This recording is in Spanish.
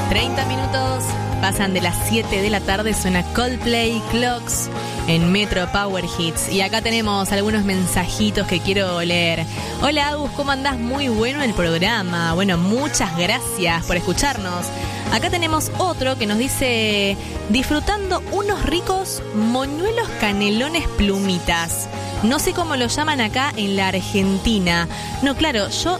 30 minutos pasan de las 7 de la tarde, suena Coldplay Clocks en Metro Power Hits. Y acá tenemos algunos mensajitos que quiero leer. Hola Agus, ¿cómo andás? Muy bueno el programa. Bueno, muchas gracias por escucharnos. Acá tenemos otro que nos dice: disfrutando unos ricos moñuelos canelones plumitas. No sé cómo lo llaman acá en la Argentina. No, claro, yo